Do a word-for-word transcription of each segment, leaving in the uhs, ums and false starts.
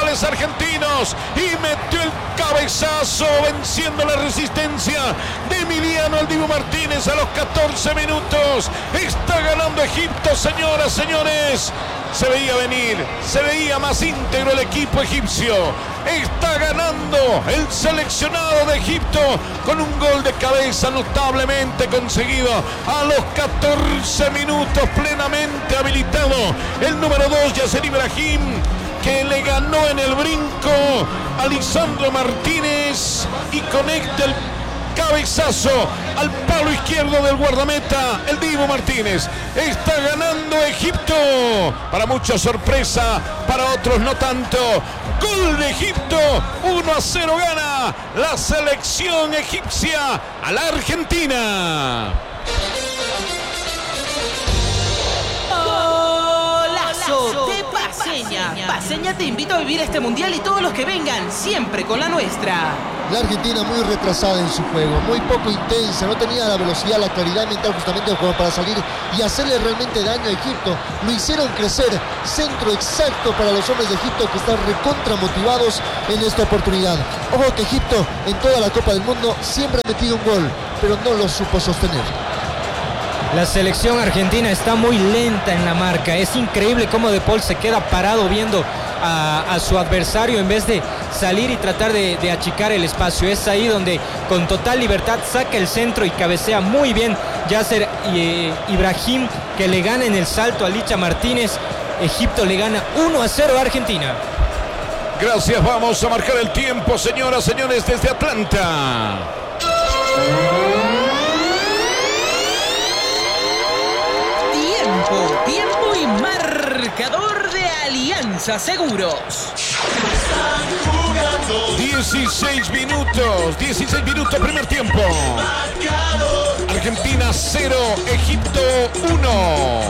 goles argentinos y metió el cabezazo venciendo la resistencia de Emiliano El Dibu Martínez a los catorce minutos. Está ganando Egipto, señoras, señores. Se veía venir, se veía más íntegro el equipo egipcio. Está ganando el seleccionado de Egipto con un gol de cabeza notablemente conseguido a los catorce minutos, plenamente habilitado el número dos, Yasser Ibrahim, que le ganó en el brinco a Lisandro Martínez y conecta el cabezazo al palo izquierdo del guardameta, el Dibu Martínez. Está ganando Egipto. Para muchos sorpresa, para otros no tanto. Gol de Egipto, uno a cero gana la selección egipcia a la Argentina. Golazo de Paceña. Paceña te invito a vivir este mundial y todos los que vengan, siempre con la nuestra. La Argentina muy retrasada en su juego, muy poco intensa, no tenía la velocidad, la claridad mental justamente como para salir y hacerle realmente daño a Egipto. Lo hicieron crecer, centro exacto para los hombres de Egipto que están recontra motivados en esta oportunidad. Ojo que Egipto en toda la Copa del Mundo siempre ha metido un gol, pero no lo supo sostener. La selección argentina está muy lenta en la marca. Es increíble cómo De Paul se queda parado viendo a, a su adversario en vez de salir y tratar de, de achicar el espacio. Es ahí donde con total libertad saca el centro y cabecea muy bien Yasser eh, Ibrahim, que le gana en el salto a Licha Martínez. Egipto le gana uno a cero a Argentina. Gracias, vamos a marcar el tiempo, señoras, señores, desde Atlanta. Tiempo, tiempo y marcador de Alianza Seguros. dieciséis minutos, dieciséis minutos, primer tiempo. Argentina cero, Egipto uno.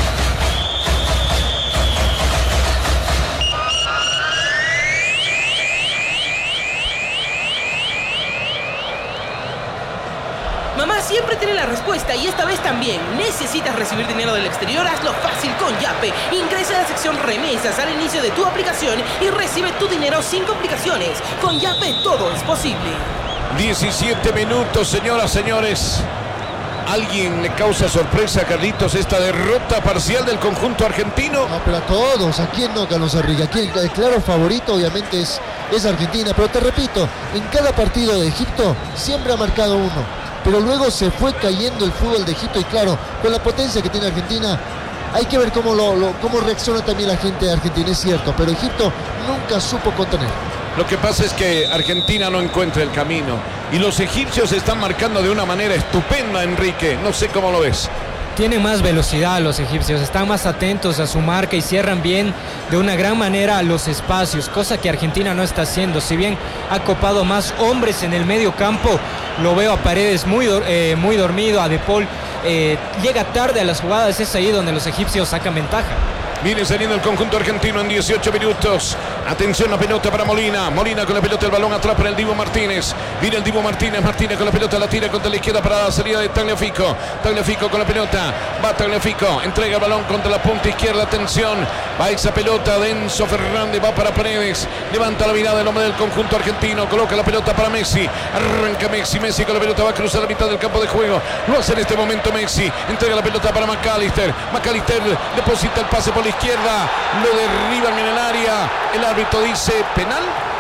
Mamá siempre tiene la respuesta y esta vez también. ¿Necesitas recibir dinero del exterior? Hazlo fácil con Yape. Ingresa a la sección remesas al inicio de tu aplicación y recibe tu dinero sin complicaciones. Con Yape todo es posible. diecisiete minutos, señoras, señores. ¿Alguien le causa sorpresa a Carlitos esta derrota parcial del conjunto argentino? No, pero a todos, ¿a quién no, Carlos Arriga? Aquí el claro favorito obviamente es, es Argentina, pero te repito, en cada partido de Egipto siempre ha marcado uno. Pero luego se fue cayendo el fútbol de Egipto y claro, con la potencia que tiene Argentina, hay que ver cómo, lo, lo, cómo reacciona también la gente de Argentina, es cierto, pero Egipto nunca supo contener. Lo que pasa es que Argentina no encuentra el camino y los egipcios están marcando de una manera estupenda, Enrique, no sé cómo lo ves. Tienen más velocidad los egipcios, están más atentos a su marca y cierran bien de una gran manera los espacios, cosa que Argentina no está haciendo. Si bien ha copado más hombres en el medio campo, lo veo a Paredes muy, eh, muy dormido, a De Paul eh, llega tarde a las jugadas, es ahí donde los egipcios sacan ventaja. Viene saliendo el conjunto argentino en dieciocho minutos. Atención, la pelota para Molina. Molina con la pelota, el balón atrás para el Dibu Martínez. Viene el Dibu Martínez. Martínez con la pelota, la tira contra la izquierda para la salida de Tagliafico. Tagliafico con la pelota. Va Tagliafico. Entrega el balón contra la punta izquierda. Atención. Va esa pelota de Enzo Fernández. Va para Paredes. Levanta la mirada el hombre del conjunto argentino. Coloca la pelota para Messi. Arranca Messi. Messi con la pelota va a cruzar la mitad del campo de juego. Lo hace en este momento Messi. Entrega la pelota para McAllister. McAllister deposita el pase por la izquierda, lo derriban en el área, el árbitro dice penal,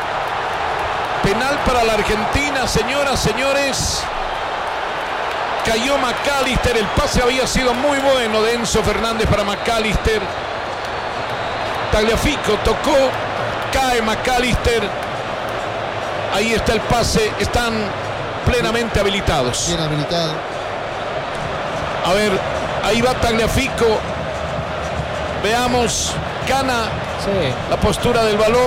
penal para la Argentina, señoras, señores. Cayó McAllister, el pase había sido muy bueno de Enzo Fernández para McAllister. Tagliafico tocó, cae McAllister, ahí está el pase, están plenamente habilitados. Bien habilitado. A ver, ahí va Tagliafico. Veamos, gana sí. La postura del balón.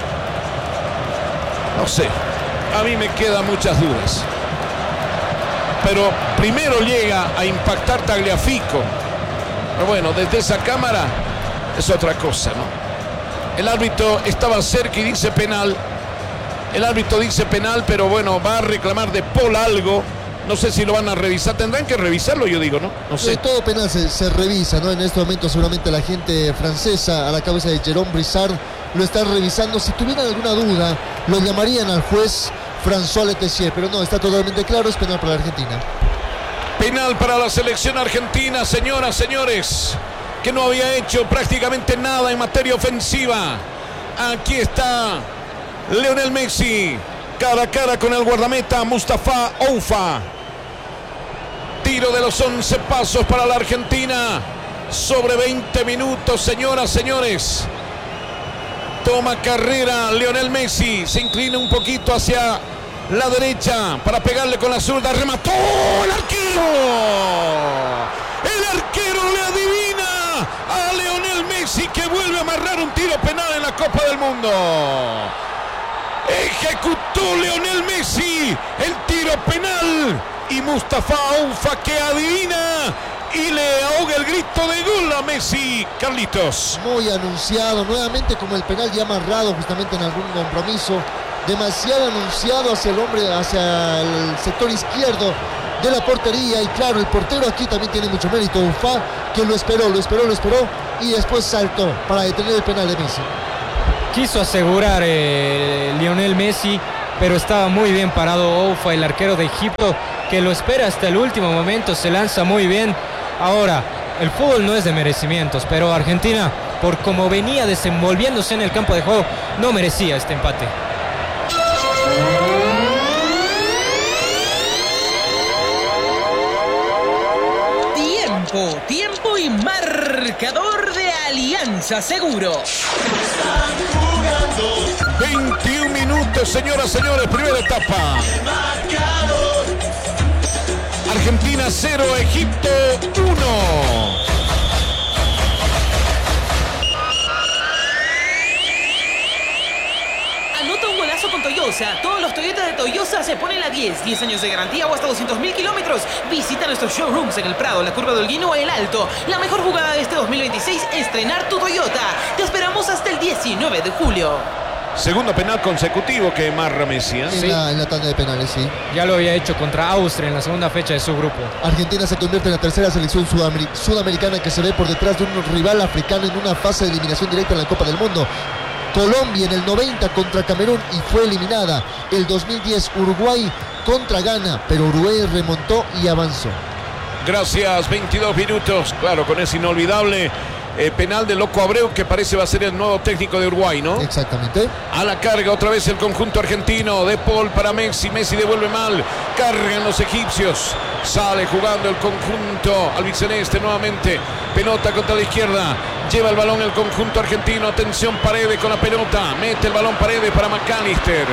No sé, a mí me quedan muchas dudas. Pero primero llega a impactar Tagliafico. Pero bueno, desde esa cámara es otra cosa, ¿no? El árbitro estaba cerca y dice penal. El árbitro dice penal, pero bueno, va a reclamar De Paul algo. No sé si lo van a revisar, tendrán que revisarlo, yo digo, ¿no? No sé. Todo penal se, se revisa, ¿no? En este momento seguramente la gente francesa a la cabeza de Jérôme Brissard lo están revisando. Si tuvieran alguna duda, lo llamarían al juez François Letessier, pero no, está totalmente claro, es penal para la Argentina. Penal para la selección argentina, señoras, señores, que no había hecho prácticamente nada en materia ofensiva. Aquí está Lionel Messi, cara a cara con el guardameta Mustafa Oufa. Tiro de los once pasos para la Argentina. Sobre veinte minutos, señoras, señores. Toma carrera Lionel Messi. Se inclina un poquito hacia la derecha para pegarle con la zurda. Remató el arquero. El arquero le adivina a Lionel Messi, que vuelve a amarrar un tiro penal en la Copa del Mundo. Ejecutó Lionel Messi el tiro penal. Y Mustafa Oufa, que adivina y le ahoga el grito de gol a Messi. Carlitos. Muy anunciado, nuevamente como el penal ya amarrado justamente en algún compromiso. Demasiado anunciado hacia el hombre, hacia el sector izquierdo de la portería. Y claro, el portero aquí también tiene mucho mérito. Oufa, que lo esperó, lo esperó, lo esperó. Y después saltó para detener el penal de Messi. Quiso asegurar eh, Lionel Messi, pero estaba muy bien parado Oufa, el arquero de Egipto, que lo espera hasta el último momento, se lanza muy bien. Ahora, el fútbol no es de merecimientos, pero Argentina, por como venía desenvolviéndose en el campo de juego, no merecía este empate. Tiempo, tiempo y marcador de Alianza Seguro. veintiún minutos, señoras, señores, primera etapa. Argentina cero, Egipto uno. Anota un golazo con Toyosa. Todos los Toyota de Toyosa se ponen a diez. diez años de garantía o hasta doscientos mil kilómetros. Visita nuestros showrooms en el Prado, la Curva de Holguín o El Alto. La mejor jugada de este dos mil veintiséis, estrenar tu Toyota. Te esperamos hasta el diecinueve de julio. Segundo penal consecutivo que marra Messi. ¿eh? En, Sí. la, en la tanda de penales, sí. Ya lo había hecho contra Austria en la segunda fecha de su grupo. Argentina se convierte en la tercera selección sudamer- sudamericana que se ve por detrás de un rival africano en una fase de eliminación directa en la Copa del Mundo. Colombia en el noventa contra Camerún y fue eliminada. El dos mil diez Uruguay contra Ghana, pero Uruguay remontó y avanzó. Gracias, veintidós minutos. Claro, con ese inolvidable eh, penal de Loco Abreu, que parece va a ser el nuevo técnico de Uruguay, ¿no? Exactamente. A la carga otra vez el conjunto argentino. De Paul para Messi. Messi devuelve mal. Cargan los egipcios. Sale jugando el conjunto albiceleste nuevamente. Pelota contra la izquierda. Lleva el balón el conjunto argentino. Atención, Paredes con la pelota. Mete el balón Paredes para McAllister.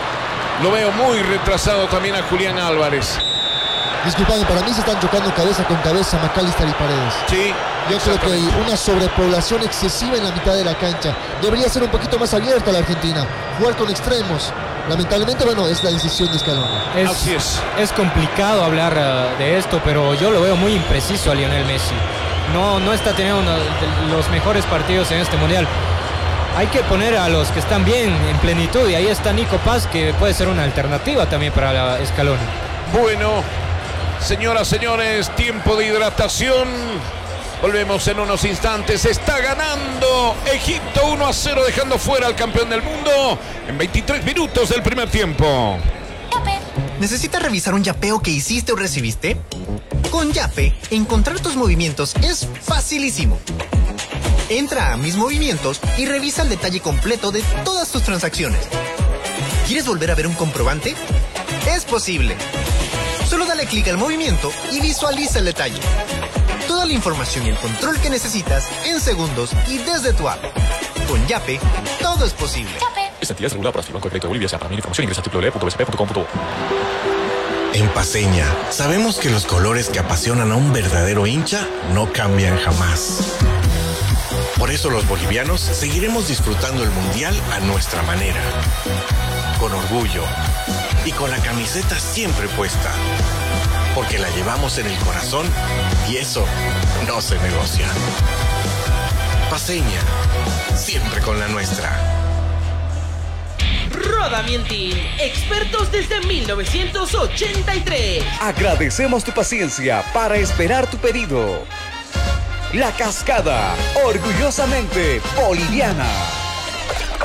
Lo veo muy retrasado también a Julián Álvarez. Disculpame, para mí se están chocando cabeza con cabeza McAllister y Paredes. Sí. Yo creo que hay una sobrepoblación excesiva en la mitad de la cancha. Debería ser un poquito más abierta la Argentina. Jugar con extremos. Lamentablemente, bueno, es la decisión de Scaloni. Es, Así es. es complicado hablar uh, de esto, pero yo lo veo muy impreciso a Lionel Messi. No, no está teniendo uno de los mejores partidos en este mundial. Hay que poner a los que están bien en plenitud, y ahí está Nico Paz, que puede ser una alternativa también para la Scaloni. Bueno, señoras, señores, tiempo de hidratación. Volvemos en unos instantes. Está ganando Egipto uno a cero, dejando fuera al campeón del mundo en veintitrés minutos del primer tiempo. ¿Necesitas revisar un yapeo que hiciste o recibiste? Con Yape, encontrar tus movimientos es facilísimo. Entra a Mis Movimientos y revisa el detalle completo de todas tus transacciones. ¿Quieres volver a ver un comprobante? Es posible. Solo dale clic al movimiento y visualiza el detalle. Toda la información y el control que necesitas en segundos y desde tu app. Con Yape, todo es posible. Esta entidad es regulada por el Banco de Crédito de Bolivia. Para mayor información ingresa a doble u doble u doble u punto b c p punto com punto b. En Paceña, sabemos que los colores que apasionan a un verdadero hincha no cambian jamás. Por eso los bolivianos seguiremos disfrutando el Mundial a nuestra manera. Con orgullo y con la camiseta siempre puesta. Porque la llevamos en el corazón y eso no se negocia. Paceña, siempre con la nuestra. Roda Mientín, expertos desde mil novecientos ochenta y tres. Agradecemos tu paciencia para esperar tu pedido. La Cascada, orgullosamente boliviana.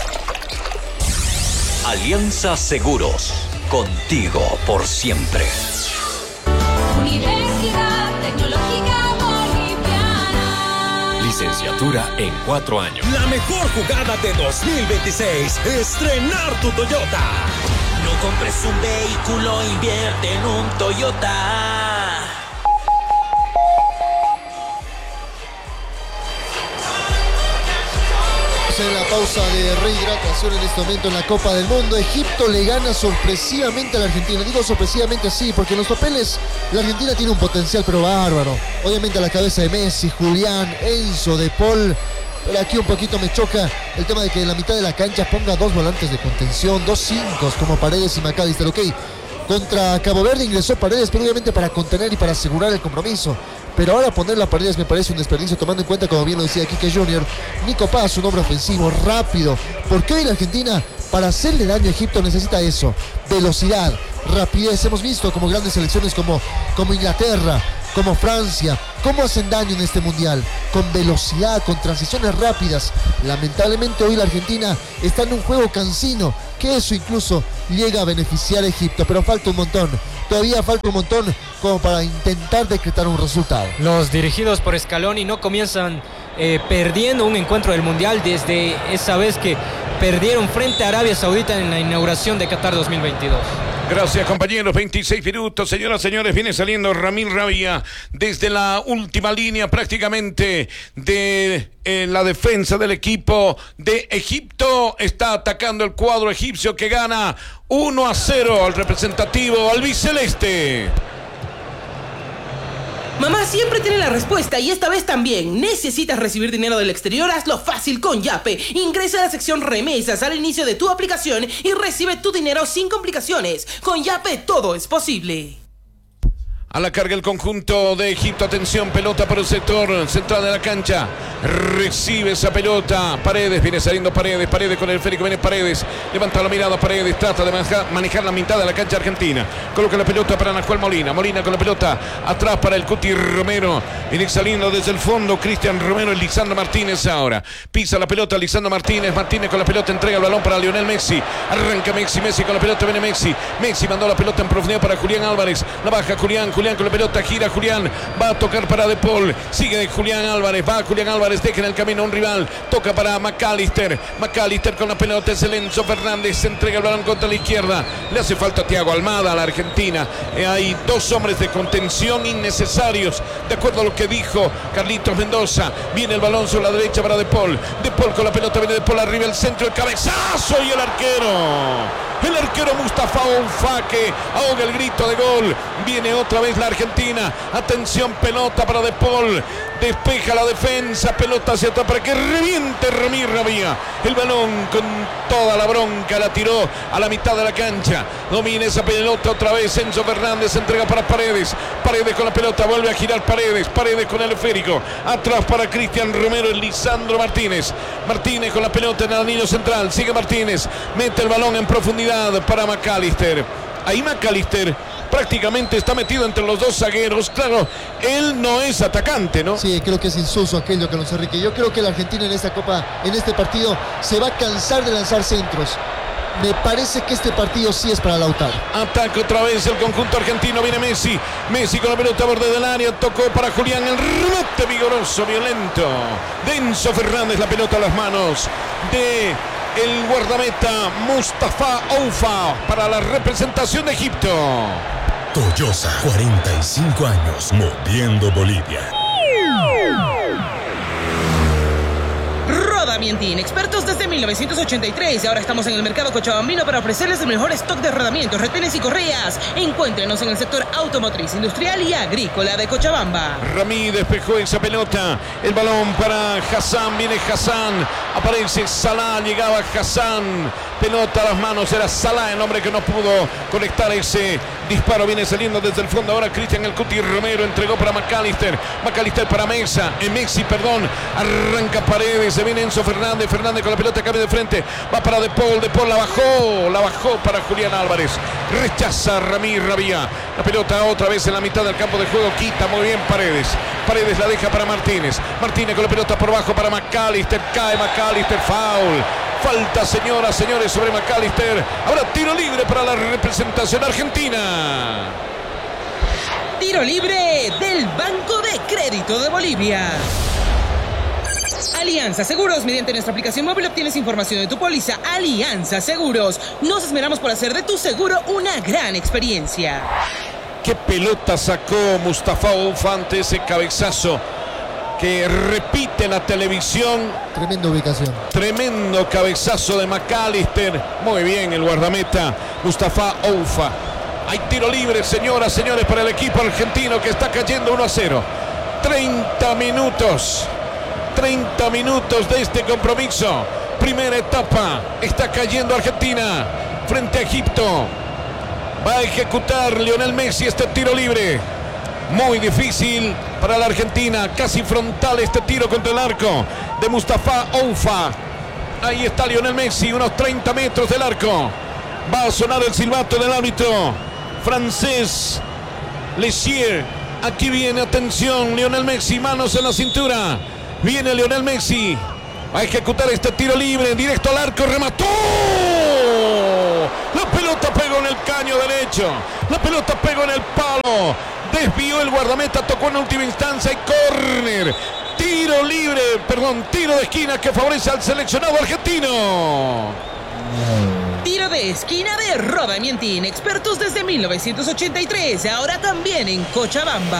Alianza Seguros, contigo por siempre. Universidad Tecnológica Boliviana. Licenciatura en cuatro años. La mejor jugada de dos mil veintiséis, estrenar tu Toyota. No compres un vehículo, invierte en un Toyota. En la pausa de rehidratación en este momento en la Copa del Mundo, Egipto le gana sorpresivamente a la Argentina. Digo sorpresivamente así porque en los papeles la Argentina tiene un potencial pero bárbaro. Obviamente a la cabeza de Messi, Julián, Enzo, De Paul. Pero aquí un poquito me choca el tema de que en la mitad de la cancha ponga dos volantes de contención, dos cinco como Paredes y McAllister. Ok, contra Cabo Verde ingresó Paredes, pero obviamente para contener y para asegurar el compromiso. Pero ahora ponerla a Paredes me parece un desperdicio, tomando en cuenta, como bien lo decía Quique Junior, Nico Paz, un hombre ofensivo, rápido. Porque hoy la Argentina, para hacerle daño a Egipto, necesita eso: velocidad, rapidez. Hemos visto como grandes selecciones como, como Inglaterra, como Francia, cómo hacen daño en este mundial, con velocidad, con transiciones rápidas. Lamentablemente hoy la Argentina está en un juego cansino, que eso incluso llega a beneficiar a Egipto, pero falta un montón, todavía falta un montón como para intentar decretar un resultado. Los dirigidos por Scaloni no comienzan eh, perdiendo un encuentro del mundial desde esa vez que perdieron frente a Arabia Saudita en la inauguración de Qatar dos mil veintidós. Gracias, compañeros. veintiséis minutos. Señoras y señores, viene saliendo Ramín Rabia desde la última línea prácticamente de eh, la defensa del equipo de Egipto. Está atacando el cuadro egipcio que gana uno a cero al representativo albiceleste. Mamá siempre tiene la respuesta y esta vez también. ¿Necesitas recibir dinero del exterior? Hazlo fácil con Yape. Ingresa a la sección remesas al inicio de tu aplicación y recibe tu dinero sin complicaciones. Con Yape todo es posible. A la carga el conjunto de Egipto. Atención, pelota por el sector central de la cancha. Recibe esa pelota. Paredes, viene saliendo Paredes. Paredes con el esférico, viene Paredes. Levanta la mirada Paredes. Trata de manejar, manejar la mitad de la cancha argentina. Coloca la pelota para Nahuel Molina. Molina con la pelota atrás para el Cuti Romero. Viene saliendo desde el fondo Cristian Romero. Y Lisandro Martínez ahora. Pisa la pelota Lisandro Martínez. Martínez con la pelota. Entrega el balón para Lionel Messi. Arranca Messi. Messi con la pelota. Viene Messi. Messi mandó la pelota en profundidad para Julián Álvarez. La baja Julián. Julián con la pelota, gira Julián, va a tocar para De Paul, sigue de Julián Álvarez, va Julián Álvarez, deja en el camino a un rival, toca para McAllister, McAllister con la pelota, es el Enzo Fernández, se entrega el balón contra la izquierda, le hace falta a Thiago Almada a la Argentina, eh, hay dos hombres de contención innecesarios, de acuerdo a lo que dijo Carlitos Mendoza, viene el balón sobre la derecha para De Paul, De Paul con la pelota, viene De Paul arriba, el centro, el cabezazo y el arquero. El arquero Mustafa Oufa que ahoga el grito de gol. Viene otra vez la Argentina. Atención, pelota para De Paul. Despeja la defensa. Pelota hacia atrás para que reviente Ramín Rabia. El balón con toda la bronca la tiró a la mitad de la cancha. Domina esa pelota otra vez. Enzo Fernández entrega para Paredes. Paredes con la pelota. Vuelve a girar Paredes. Paredes con el esférico. Atrás para Cristian Romero. Lisandro Martínez. Martínez con la pelota en el anillo central. Sigue Martínez. Mete el balón en profundidad para McAllister. Ahí McAllister prácticamente está metido entre los dos zagueros. Claro, él no es atacante, ¿no? Sí, creo que es insulso aquello que nos Enrique. Yo creo que la Argentina en esta Copa, en este partido, se va a cansar de lanzar centros. Me parece que este partido sí es para Lautaro. Ataca otra vez el conjunto argentino. Viene Messi. Messi con la pelota a borde del área. Tocó para Julián. El remate vigoroso, violento. De Enzo Fernández. La pelota a las manos de el guardameta Mustafa Oufa para la representación de Egipto. Toyosa, cuarenta y cinco años moviendo Bolivia. Rodamientín, expertos desde mil novecientos ochenta y tres. Ahora estamos en el mercado cochabambino para ofrecerles el mejor stock de rodamientos, retenes y correas. Encuéntrenos en el sector automotriz, industrial y agrícola de Cochabamba. Ramí despejó esa pelota. El balón para Hassan. Viene Hassan. Aparece Salah. Llegaba Hassan. Pelota a las manos. Era Salah el hombre que no pudo conectar ese disparo. Viene saliendo desde el fondo. Ahora Cristian El Cuti Romero entregó para McAllister. McAllister para Mesa. En Messi, perdón. Arranca Paredes. Se viene Enzo Fernández. Fernández con la pelota. Cambia de frente. Va para De Paul. De Paul la bajó. La bajó para Julián Álvarez. Rechaza Ramín Rabia. La pelota otra vez en la mitad del campo de juego. Quita muy bien Paredes. Paredes la deja para Martínez. Martínez con la pelota por bajo para McAllister. Cae McAllister. Foul. Falta, señoras, señores, sobre McAllister. Ahora tiro libre para la representación argentina. Tiro libre del Banco de Crédito de Bolivia. Alianza Seguros. Mediante nuestra aplicación móvil obtienes información de tu póliza. Alianza Seguros. Nos esmeramos por hacer de tu seguro una gran experiencia. ¿Qué pelota sacó Mustafa Oufa ante ese cabezazo que repite la televisión? Tremenda ubicación. Tremendo cabezazo de McAllister. Muy bien el guardameta Mustafa Oufa. Hay tiro libre, señoras, señores, para el equipo argentino que está cayendo uno a cero. treinta minutos. treinta minutos de este compromiso. Primera etapa. Está cayendo Argentina frente a Egipto. Va a ejecutar Lionel Messi este tiro libre. Muy difícil para la Argentina. Casi frontal este tiro contra el arco de Mustafa Oufa. Ahí está Lionel Messi, unos treinta metros del arco. Va a sonar el silbato del árbitro francés Lessier. Aquí viene, atención, Lionel Messi, manos en la cintura. Viene Lionel Messi a ejecutar este tiro libre, directo al arco, remató. La pelota pegó en el caño derecho. La pelota pegó en el palo. Desvió el guardameta, tocó en última instancia y córner. Tiro libre, perdón, tiro de esquina que favorece al seleccionado argentino. Tiro de esquina de Roda Mientín, expertos desde mil novecientos ochenta y tres, ahora también en Cochabamba.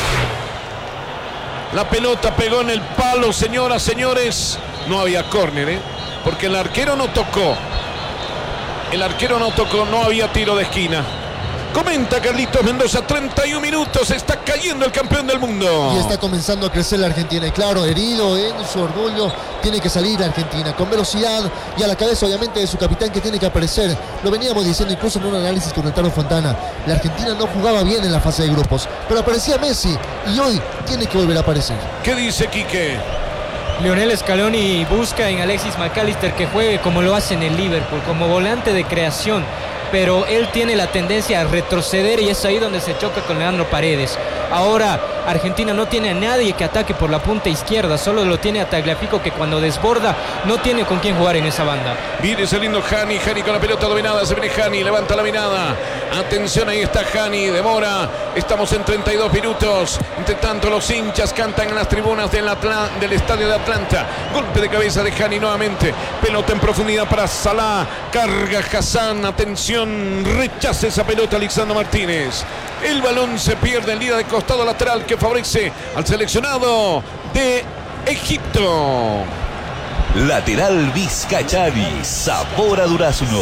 La pelota pegó en el palo, señoras, señores. No había córner, ¿eh? Porque el arquero no tocó. El arquero no tocó, no había tiro de esquina. Comenta Carlitos Mendoza, treinta y un minutos, está cayendo el campeón del mundo. Y está comenzando a crecer la Argentina. Y claro, herido en su orgullo, tiene que salir Argentina con velocidad y a la cabeza obviamente de su capitán que tiene que aparecer. Lo veníamos diciendo incluso en un análisis con el Tano Fontana. La Argentina no jugaba bien en la fase de grupos, pero aparecía Messi y hoy tiene que volver a aparecer. ¿Qué dice Quique? Lionel Scaloni busca en Alexis McAllister que juegue como lo hace en el Liverpool, como volante de creación. Pero él tiene la tendencia a retroceder y es ahí donde se choca con Leandro Paredes. Ahora Argentina no tiene a nadie que ataque por la punta izquierda, solo lo tiene a Tagliafico que cuando desborda no tiene con quién jugar en esa banda. Viene saliendo Hani, Hani con la pelota dominada, se viene Hani, levanta la mirada. Atención, ahí está Hani, demora. Estamos en treinta y dos minutos. Entre tanto los hinchas cantan en las tribunas del, Atla- del estadio de Atlanta. Golpe de cabeza de Hani nuevamente. Pelota en profundidad para Salah. Carga Hassan, atención, rechaza esa pelota Lisandro Martínez. El balón se pierde en línea de costado lateral que favorece al seleccionado de Egipto. Lateral Vizcachari, sabor a durazno.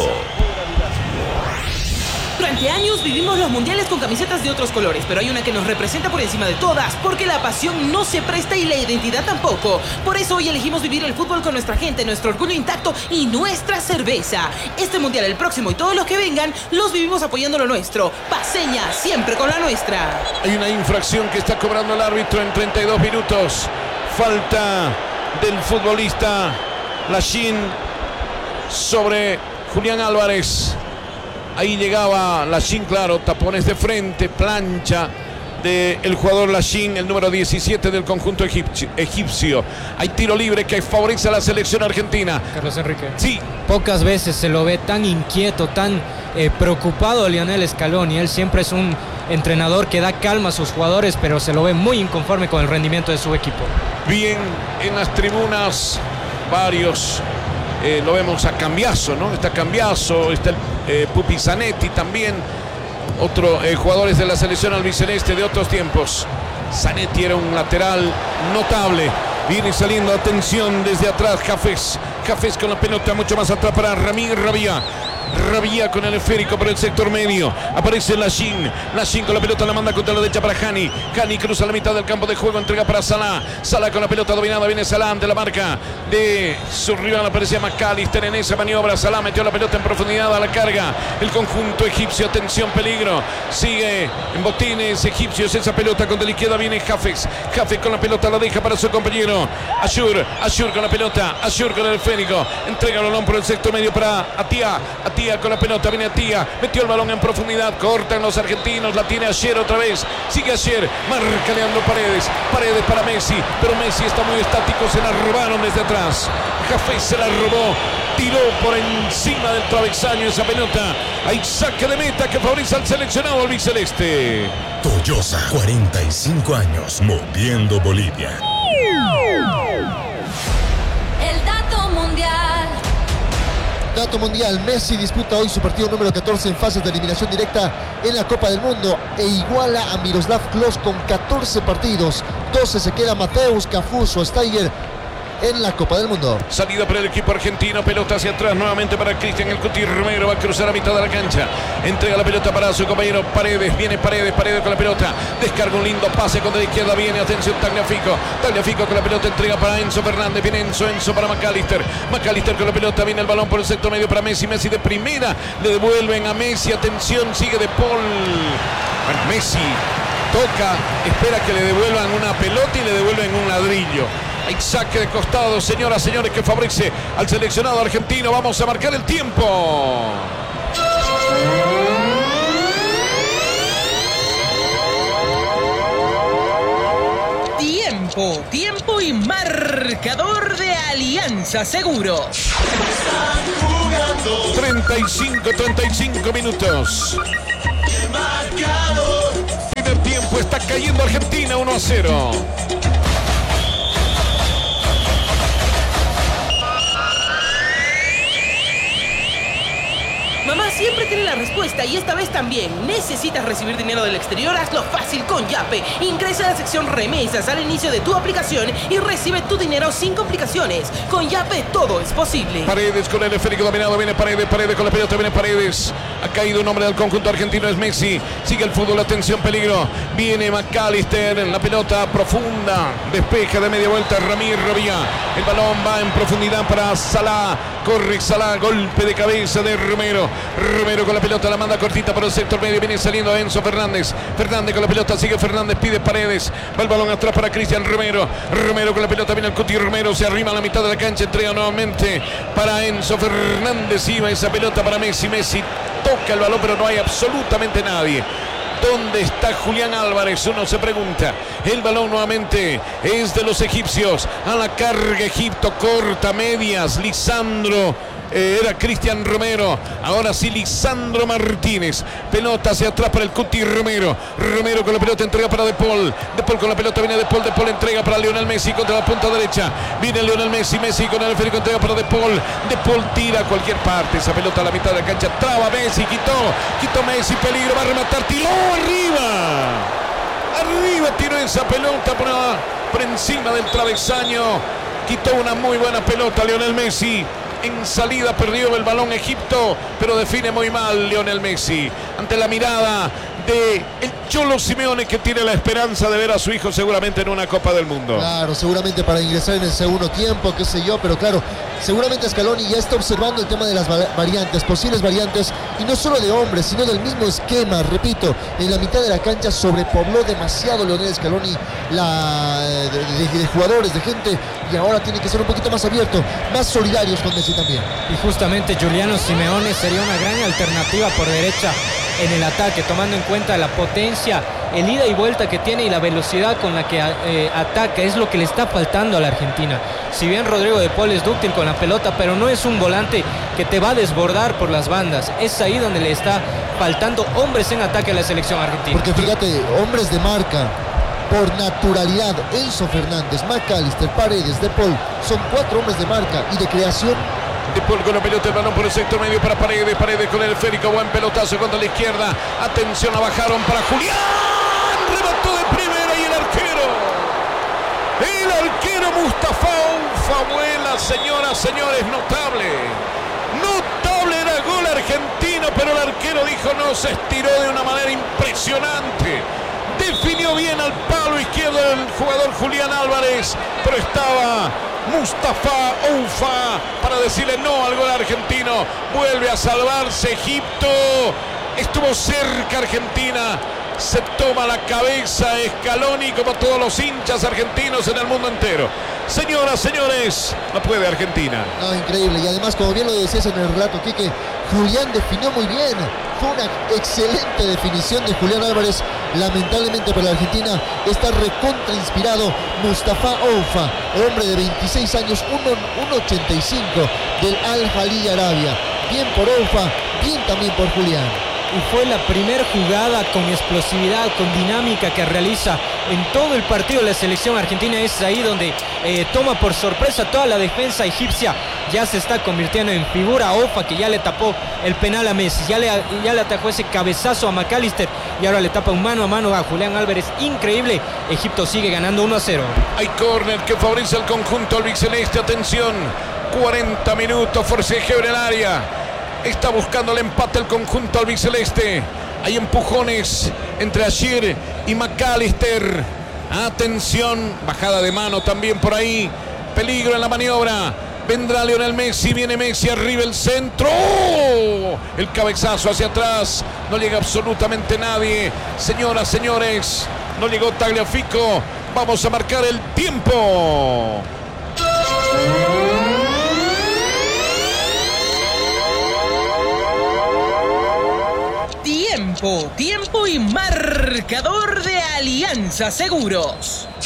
Durante años vivimos los mundiales con camisetas de otros colores, pero hay una que nos representa por encima de todas, porque la pasión no se presta y la identidad tampoco. Por eso hoy elegimos vivir el fútbol con nuestra gente, nuestro orgullo intacto y nuestra cerveza. Este mundial, el próximo y todos los que vengan, los vivimos apoyando lo nuestro. Paceña, siempre con la nuestra. Hay una infracción que está cobrando el árbitro en treinta y dos minutos. Falta del futbolista Lachin sobre Julián Álvarez. Ahí llegaba Lachin, claro, tapones de frente, plancha del jugador Lachin, el número diecisiete del conjunto egipcio, egipcio. Hay tiro libre que favorece a la selección argentina. Carlos Enrique. Sí. Pocas veces se lo ve tan inquieto, tan eh, preocupado a Lionel Scaloni. Él siempre es un entrenador que da calma a sus jugadores, pero se lo ve muy inconforme con el rendimiento de su equipo. Bien, en las tribunas, varios. Eh, lo vemos a Cambiaso, ¿no? Está Cambiaso, está el eh, Pupi Zanetti también. Otros eh, jugadores de la selección albiceleste de otros tiempos. Zanetti era un lateral notable. Viene saliendo, atención, desde atrás Jafes. Jafes con la pelota mucho más atrás para Ramírez Rabia. Rabia con el esférico por el sector medio. Aparece Lachin. Lachin con la pelota la manda contra la derecha para Hani. Hani cruza la mitad del campo de juego. Entrega para Salah. Salah con la pelota dominada. Viene Salah ante la marca de su rival. Aparecía McAllister en esa maniobra. Salah metió la pelota en profundidad a la carga. El conjunto egipcio. Atención, peligro. Sigue en botines egipcios. Esa pelota contra la izquierda viene Jafes. Jafes con la pelota la deja para su compañero. Ashur. Ashur con la pelota. Ashur con el esférico. Entrega el balón por el sector medio para Atia. Atia con la pelota, viene Atia, metió el balón en profundidad, cortan los argentinos, la tiene Ayer otra vez, sigue Ayer, marca Leandro Paredes, Paredes para Messi, pero Messi está muy estático, se la robaron desde atrás, Jafes se la robó, tiró por encima del travesaño esa pelota. Hay saque de meta que favorece al seleccionado albiceleste. Toyosa, cuarenta y cinco años, moviendo Bolivia. El dato mundial. Dato mundial, Messi disputa hoy su partido número catorce en fases de eliminación directa en la Copa del Mundo e iguala a Miroslav Klose con catorce partidos. doce se queda Mateusz Cafú, Steiger en la Copa del Mundo. Salida para el equipo argentino, pelota hacia atrás nuevamente para Cristian El Cuti Romero, va a cruzar a mitad de la cancha, entrega la pelota para su compañero Paredes, viene Paredes, Paredes con la pelota, descarga un lindo pase con de la izquierda, viene, atención Tagliafico, Tagliafico con la pelota, entrega para Enzo Fernández, viene Enzo, Enzo para McAllister, McAllister con la pelota, viene el balón por el sector medio para Messi, Messi de primera, le devuelven a Messi, atención, sigue De Paul, bueno, Messi toca, espera que le devuelvan una pelota y le devuelven un ladrillo. Hay saque de costado, señoras, señores, que favorece al seleccionado argentino. Vamos a marcar el tiempo. Tiempo, tiempo y marcador de Alianza Seguros. treinta y cinco, treinta y cinco minutos. Primer tiempo, está cayendo Argentina uno a cero. Mamá siempre tiene la respuesta y esta vez también. ¿Necesitas recibir dinero del exterior? Hazlo fácil con Yape. Ingresa a la sección remesas al inicio de tu aplicación y recibe tu dinero sin complicaciones. Con Yape todo es posible. Paredes con el esférico dominado, viene Paredes, Paredes con la pelota, viene Paredes. Ha caído un hombre del conjunto argentino, es Messi. Sigue el fútbol, atención, peligro. Viene McAllister en la pelota profunda. Despeja de media vuelta Ramírez Robía. El balón va en profundidad para Salah. Corre Salah, golpe de cabeza de Romero. Romero con la pelota, la manda cortita por el sector medio, viene saliendo Enzo Fernández. Fernández con la pelota, sigue Fernández, pide Paredes. Va el balón atrás para Cristian Romero. Romero con la pelota, viene el Cuti Romero, se arrima a la mitad de la cancha, entrega nuevamente para Enzo Fernández. Iba esa pelota para Messi. Messi toca el balón, pero no hay absolutamente nadie. ¿Dónde está Julián Álvarez? Uno se pregunta. El balón nuevamente es de los egipcios. A la carga Egipto, corta, medias. Lisandro. Eh, era Cristian Romero, ahora sí Lisandro Martínez, pelota hacia atrás para el Cuti Romero, Romero con la pelota, entrega para De Paul, De Paul con la pelota, viene De Paul, De Paul entrega para Lionel Messi contra la punta derecha, viene Lionel Messi, Messi con el esférico, entrega para De Paul, De Paul tira a cualquier parte, esa pelota a la mitad de la cancha, traba Messi, quitó, quitó Messi, peligro, va a rematar, tiró arriba, arriba tiró esa pelota por, por encima del travesaño, quitó una muy buena pelota Lionel Messi. En salida perdió el balón Egipto, pero define muy mal Lionel Messi. Ante la mirada de el Cholo Simeone, que tiene la esperanza de ver a su hijo seguramente en una Copa del Mundo. Claro, seguramente para ingresar en el segundo tiempo, qué sé yo, pero claro, seguramente Scaloni ya está observando el tema de las variantes, posibles variantes, y no solo de hombres, sino del mismo esquema. Repito, en la mitad de la cancha sobrepobló demasiado Lionel Scaloni la, de, de, de jugadores, de gente, y ahora tiene que ser un poquito más abierto, más solidarios con Messi también. Y justamente Giuliano Simeone sería una gran alternativa por derecha en el ataque, tomando en cuenta la potencia, el ida y vuelta que tiene y la velocidad con la que eh, ataca, es lo que le está faltando a la Argentina. Si bien Rodrigo De Paul es dúctil con la pelota, pero no es un volante que te va a desbordar por las bandas. Es ahí donde le está faltando hombres en ataque a la selección argentina. Porque fíjate, hombres de marca, por naturalidad, Enzo Fernández, McAllister, Paredes, De Paul, son cuatro hombres de marca y de creación. De Paul con la pelota, el balón por el sector medio para Paredes, Paredes con el esférico, buen pelotazo contra la izquierda, atención, la bajaron para Julián, remató de primera y el arquero, el arquero Mustafa Oufa vuela, señoras, señores, notable, notable, era gol argentino, pero el arquero dijo no, se estiró de una manera impresionante. Definió bien al palo izquierdo el jugador Julián Álvarez, pero estaba Mustafa Oufa para decirle no al gol argentino. Vuelve a salvarse Egipto. Estuvo cerca Argentina. Se toma la cabeza Scaloni, como todos los hinchas argentinos en el mundo entero. Señoras, señores, no puede Argentina. No, increíble. Y además, como bien lo decías en el relato, Quique, Julián definió muy bien. Fue una excelente definición de Julián Álvarez. Lamentablemente para la Argentina está recontra inspirado Mustafa Oufa, hombre de veintiséis años, uno ochenta y cinco del Al-Ahly Arabia. Bien por Oufa, bien también por Julián. Y fue la primera jugada con explosividad, con dinámica que realiza en todo el partido la selección argentina. Es ahí donde eh, toma por sorpresa toda la defensa egipcia. Ya se está convirtiendo en figura. Oufa, que ya le tapó el penal a Messi, ya le, ya le atajó ese cabezazo a McAllister y ahora le tapa un mano a mano a Julián Álvarez. Increíble. Egipto sigue ganando uno a cero. Hay córner que favorece al conjunto albiceleste. Atención, cuarenta minutos, forcejeo en el área. Está buscando el empate el conjunto albiceleste. Hay empujones entre Ashir y McAllister. Atención, bajada de mano también por ahí. Peligro en la maniobra. Vendrá Lionel Messi, viene Messi, arriba el centro. ¡Oh! El cabezazo hacia atrás. No llega absolutamente nadie. Señoras, señores, no llegó Tagliafico. Vamos a marcar el tiempo. Tiempo, tiempo y marcador de Alianza Seguros.